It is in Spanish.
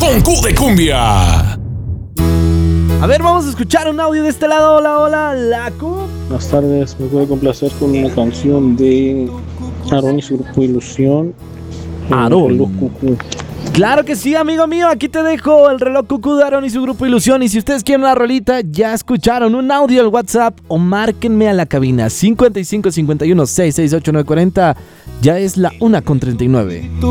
con Q de Cumbia. A ver, vamos a escuchar un audio de este lado. Hola, hola, Laco. Buenas tardes, me puede complacer con una canción de Aarón y su grupo Ilusión. Aarón. Reloj Cucú. Claro que sí, amigo mío, aquí te dejo el reloj cucú de Aarón y su grupo Ilusión. Y si ustedes quieren una rolita, ya escucharon un audio al WhatsApp o márquenme a la cabina 55 51 668 940. Ya es la 1:39.